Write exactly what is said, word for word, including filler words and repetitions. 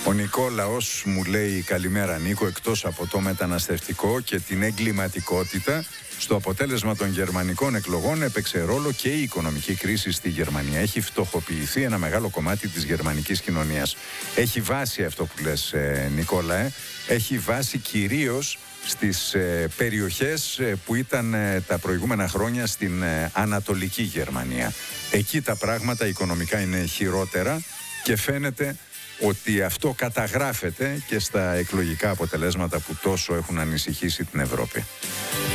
Ο Νικόλαος μου λέει καλημέρα Νίκο, εκτός από το μεταναστευτικό και την εγκληματικότητα, στο αποτέλεσμα των γερμανικών εκλογών έπαιξε ρόλο και η οικονομική κρίση στη Γερμανία. Έχει φτωχοποιηθεί ένα μεγάλο κομμάτι της γερμανικής κοινωνίας. Έχει βάση αυτό που λες ε, Νικόλα, ε. έχει βάση κυρίως στις ε, περιοχές ε, που ήταν ε, τα προηγούμενα χρόνια στην ε, Ανατολική Γερμανία. Εκεί τα πράγματα οικονομικά είναι χειρότερα και φαίνεται ότι αυτό καταγράφεται και στα εκλογικά αποτελέσματα που τόσο έχουν ανησυχήσει την Ευρώπη.